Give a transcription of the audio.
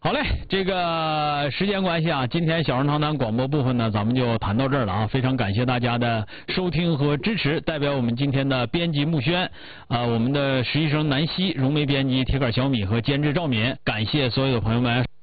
好嘞，这个时间关系啊，今天小人谈谈广播部分呢，咱们就谈到这儿了啊。非常感谢大家的收听和支持，代表我们今天的编辑木轩，我们的实习生南希、融媒编辑铁杆小米和监制赵敏，感谢所有的朋友们。